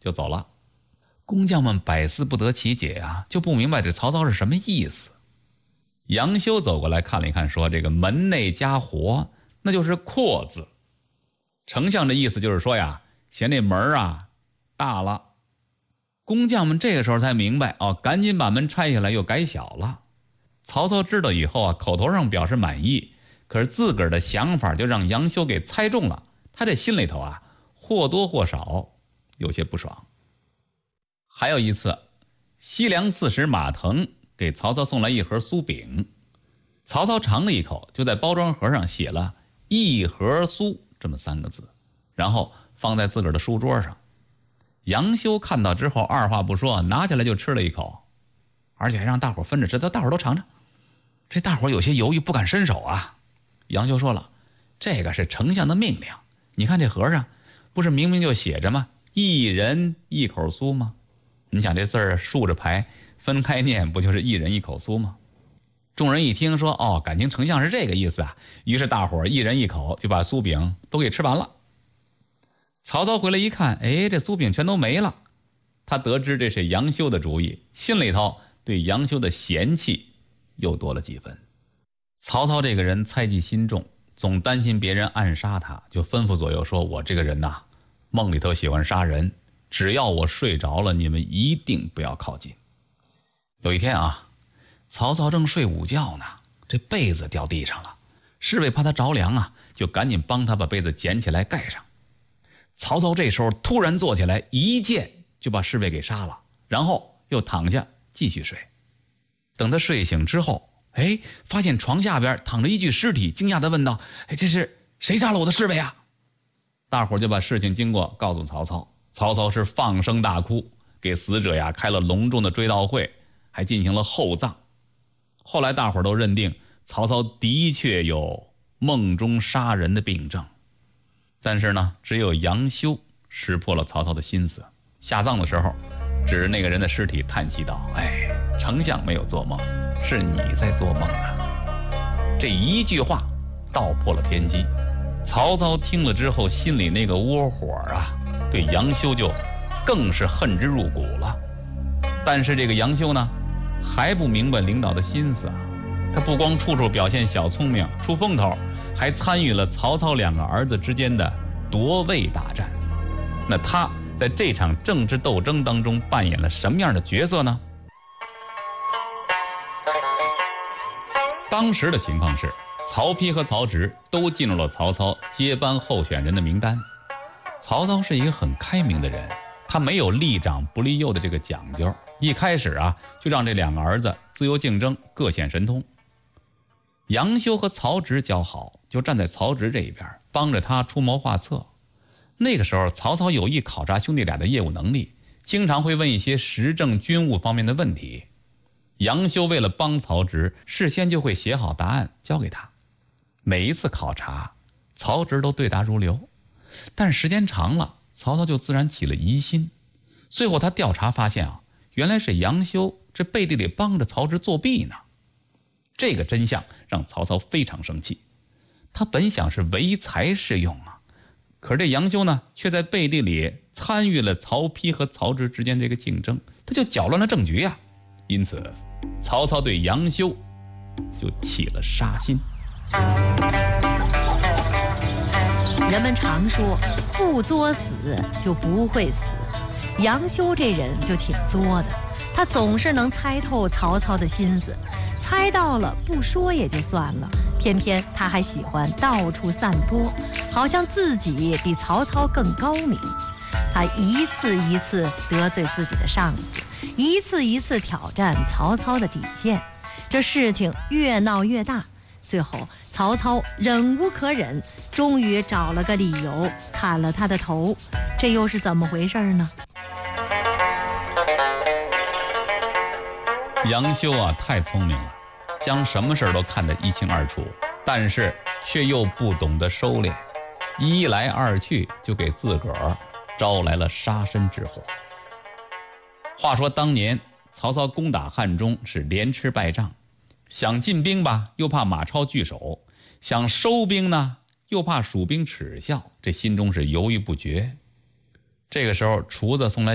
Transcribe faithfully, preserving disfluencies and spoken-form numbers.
就走了。工匠们百思不得其解啊，就不明白这曹操是什么意思。杨修走过来看了一看，说这个门内加活，那就是阔字。丞相的意思就是说呀，嫌这门啊大了。工匠们这个时候才明白哦，赶紧把门拆下来又改小了。曹操知道以后啊，口头上表示满意，可是自个儿的想法就让杨修给猜中了，他这心里头啊或多或少有些不爽。还有一次，西凉刺史马腾给曹操送来一盒酥饼，曹操尝了一口，就在包装盒上写了一盒酥这么三个字，然后放在自个儿的书桌上。杨修看到之后二话不说，拿起来就吃了一口，而且还让大伙分着吃，大伙都尝尝。这大伙有些犹豫，不敢伸手啊。杨修说了，这个是丞相的命令，你看这盒上不是明明就写着吗？一人一口酥吗？你想这字儿竖着排分开念，不就是一人一口酥吗？众人一听说哦，感情丞相是这个意思啊，于是大伙儿一人一口就把酥饼都给吃完了。曹操回来一看，哎，这酥饼全都没了。他得知这是杨修的主意，心里头对杨修的嫌弃又多了几分。曹操这个人猜忌心重，总担心别人暗杀他，就吩咐左右说，我这个人呐，梦里头喜欢杀人，只要我睡着了，你们一定不要靠近。有一天啊，曹操正睡午觉呢，这被子掉地上了，侍卫怕他着凉啊，就赶紧帮他把被子捡起来盖上。曹操这时候突然坐起来，一剑就把侍卫给杀了，然后又躺下继续睡。等他睡醒之后，哎，发现床下边躺着一具尸体，惊讶地问道，哎，这是谁杀了我的侍卫啊？大伙就把事情经过告诉曹操，曹操是放声大哭，给死者呀开了隆重的追悼会，还进行了厚葬。后来大伙都认定曹操的确有梦中杀人的病症，但是呢，只有杨修识破了曹操的心思。下葬的时候，指着那个人的尸体叹息道，哎，丞相没有做梦，是你在做梦啊。这一句话道破了天机。曹操听了之后，心里那个窝火啊，对杨修就更是恨之入骨了。但是这个杨修呢，还不明白领导的心思啊。他不光处处表现小聪明出风头，还参与了曹操两个儿子之间的夺位大战。那他在这场政治斗争当中扮演了什么样的角色呢？当时的情况是，曹丕和曹植都进入了曹操接班候选人的名单。曹操是一个很开明的人，他没有立长不立幼的这个讲究，一开始啊就让这两个儿子自由竞争，各显神通。杨修和曹植交好，就站在曹植这一边，帮着他出谋划策。那个时候曹操有意考察兄弟俩的业务能力，经常会问一些时政军务方面的问题。杨修为了帮曹植，事先就会写好答案交给他。每一次考察，曹植都对答如流，但时间长了，曹操就自然起了疑心。最后他调查发现啊，原来是杨修这背地里帮着曹植作弊呢。这个真相让曹操非常生气，他本想是唯才是用啊，可是这杨修呢，却在背地里参与了曹丕和曹植之间这个竞争，他就搅乱了政局啊。因此曹操对杨修就起了杀心。 人们常说不作死就不会死，杨修这人就挺作的，他总是能猜透曹操的心思，猜到了不说也就算了，偏偏他还喜欢到处散播，好像自己比曹操更高明。他一次一次得罪自己的上司，一次一次挑战曹操的底线，这事情越闹越大，最后曹操忍无可忍，终于找了个理由砍了他的头。这又是怎么回事呢？ 杨修啊太聪明了，将什么事都看得一清二楚，但是却又不懂得收敛，一来二去就给自个儿招来了杀身之祸。话说当年曹操攻打汉中是连吃败仗，想进兵吧又怕马超拒守，想收兵呢又怕蜀兵耻笑，这心中是犹豫不决。这个时候厨子送来